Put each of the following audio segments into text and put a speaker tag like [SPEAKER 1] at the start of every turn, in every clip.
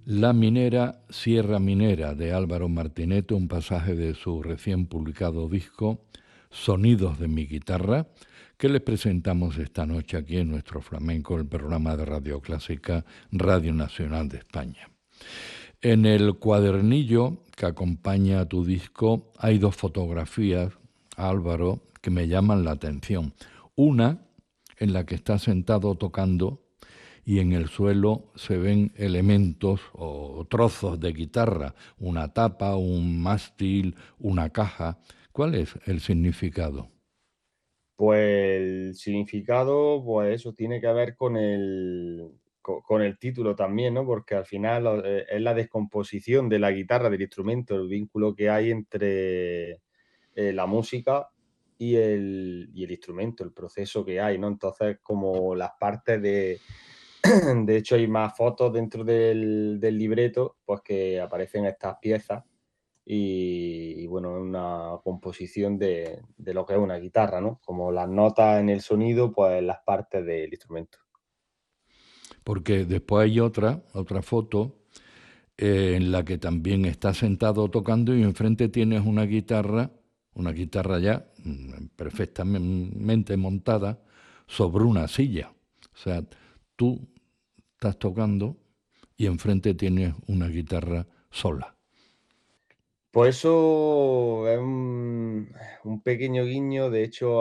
[SPEAKER 1] La minera, Sierra Minera, de Álvaro Martinete, un pasaje de su recién publicado disco Sonidos de mi guitarra, que les presentamos esta noche aquí en nuestro flamenco, el programa de Radio Clásica, Radio Nacional de España. En el cuadernillo que acompaña a tu disco hay dos fotografías, Álvaro, que me llaman la atención. Una en la que está sentado tocando y en el suelo se ven elementos o trozos de guitarra, una tapa, un mástil, una caja. ¿Cuál es el significado?
[SPEAKER 2] Pues el significado, pues eso tiene que ver con con el título también, ¿no? Porque al final es la descomposición de la guitarra, del instrumento, el vínculo que hay entre la música y el instrumento, el proceso que hay, ¿no? Entonces, como las partes de... De hecho, hay más fotos dentro del libreto, pues que aparecen estas piezas y bueno, es una composición de lo que es una guitarra, ¿no? Como las notas en el sonido, pues las partes del instrumento.
[SPEAKER 1] Porque después hay otra foto en la que también está sentado tocando y enfrente tienes una guitarra ya perfectamente montada sobre una silla. O sea, tú estás tocando y enfrente tienes una guitarra sola.
[SPEAKER 2] Pues eso es un pequeño guiño, de hecho,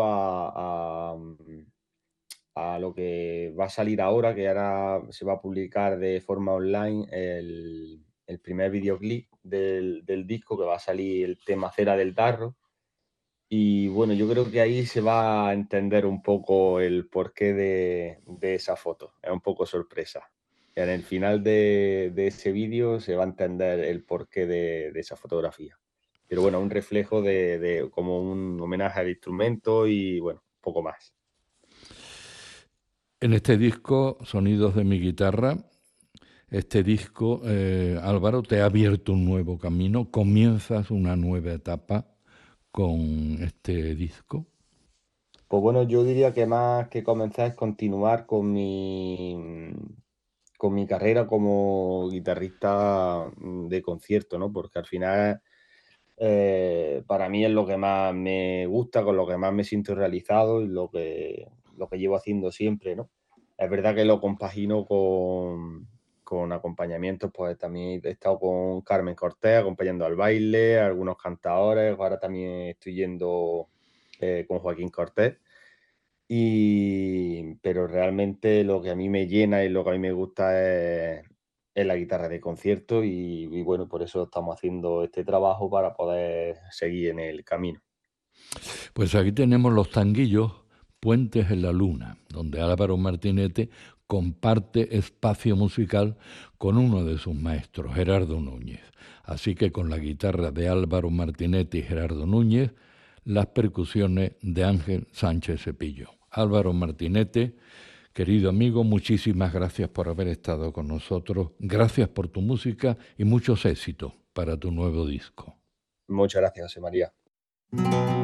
[SPEAKER 2] a lo que va a salir ahora, que ahora se va a publicar de forma online el primer videoclip del disco, que va a salir el tema Cera del Tarro. Y bueno, yo creo que ahí se va a entender un poco el porqué de esa foto. Es un poco sorpresa. En el final de ese vídeo se va a entender el porqué de esa fotografía. Pero bueno, un reflejo de como un homenaje al instrumento y bueno, poco más.
[SPEAKER 1] En este disco, Sonidos de mi guitarra, este disco, Álvaro, te ha abierto un nuevo camino, comienzas una nueva etapa con este disco.
[SPEAKER 2] Pues bueno, yo diría que más que comenzar es continuar con mi carrera como guitarrista de concierto, ¿no? Porque al final para mí es lo que más me gusta, con lo que más me siento realizado y lo que llevo haciendo siempre, ¿no? Es verdad que lo compagino con acompañamientos, pues también he estado con Carmen Cortés acompañando al baile, algunos cantadores, ahora también estoy yendo con Joaquín Cortés. Pero realmente lo que a mí me llena y lo que a mí me gusta es la guitarra de concierto y bueno, por eso estamos haciendo este trabajo para poder seguir en el camino.
[SPEAKER 1] Pues aquí tenemos los tanguillos Puentes en la Luna, donde Álvaro Martinete comparte espacio musical con uno de sus maestros, Gerardo Núñez. Así que con la guitarra de Álvaro Martinete y Gerardo Núñez, las percusiones de Ángel Sánchez Cepillo. Álvaro Martinete, querido amigo, muchísimas gracias por haber estado con nosotros, gracias por tu música y muchos éxitos para tu nuevo disco.
[SPEAKER 2] Muchas gracias, José María.